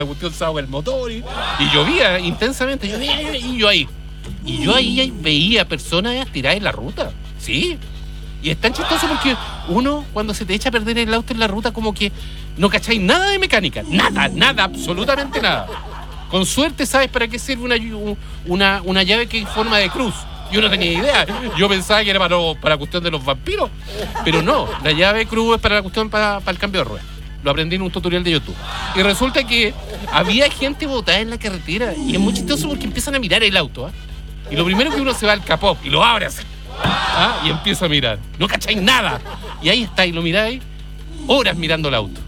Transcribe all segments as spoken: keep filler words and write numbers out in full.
la cuestión se ahoga el motor y, y llovía intensamente, llovía y yo ahí. Y yo ahí veía personas tiradas en la ruta, ¿sí? Y es tan chistoso porque uno, cuando se te echa a perder el auto en la ruta, como que no cacháis nada de mecánica. Nada, nada, absolutamente nada. Con suerte sabes para qué sirve una, una, una llave que es forma de cruz. Yo no tenía idea. Yo pensaba que era para, para la cuestión de los vampiros. Pero no, la llave cruz es para la cuestión para, para el cambio de ruedas. Lo aprendí en un tutorial de YouTube. Y resulta que había gente botada en la carretera. Y es muy chistoso porque empiezan a mirar el auto, ¿eh? Y lo primero que uno se va al capó y lo abre así. ¿Ah? Y empieza a mirar. No cacháis nada. Y ahí está, y lo miráis horas mirando el auto.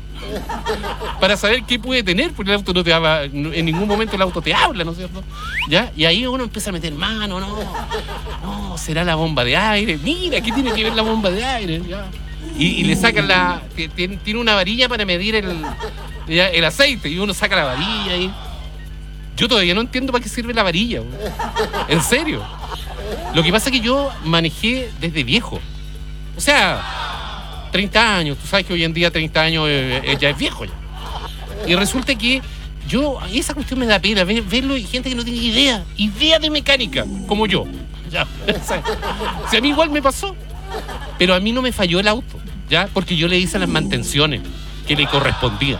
Para saber qué puede tener, porque el auto no te habla, en ningún momento el auto te habla, ¿no es cierto? ¿Ya? Y ahí uno empieza a meter mano, no, no, será la bomba de aire. Mira, ¿qué tiene que ver la bomba de aire? ¿Ya? Y, y le sacan la. Tiene, tiene una varilla para medir el, ya, el aceite, y uno saca la varilla y. Yo todavía no entiendo para qué sirve la varilla, bro. En serio. Lo que pasa es que yo manejé desde viejo. O sea, treinta años. Tú sabes que hoy en día treinta años eh, ya es viejo. Ya. Y resulta que yo, esa cuestión me da pena, ver, verlo y gente que no tiene idea, idea de mecánica, como yo. Ya. O sea, si a mí igual me pasó. Pero a mí no me falló el auto, ¿ya? Porque yo le hice las mantenciones que le correspondían.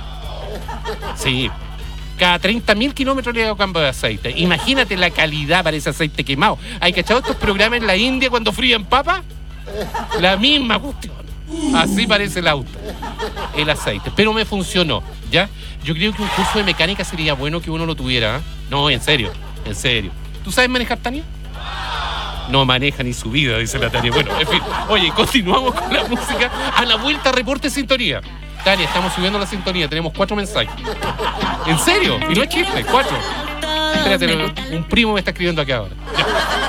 Sí. Cada treinta mil kilómetros le hago cambio de aceite. Imagínate la calidad para ese aceite quemado. ¿Hay cachado estos programas en la India cuando fríen papas? La misma cuestión. Así parece el auto, el aceite. Pero me funcionó, ¿ya? Yo creo que un curso de mecánica sería bueno que uno lo tuviera, ¿eh? No, en serio, en serio. ¿Tú sabes manejar, Tania? No maneja ni su vida, dice la Tania. Bueno, en fin. Oye, continuamos con la música. A la vuelta, reporte sintonía. Tania, estamos subiendo la sintonía, tenemos cuatro mensajes. ¿En serio? Y no es chiste, cuatro. Espérate, un primo me está escribiendo acá ahora. Ya.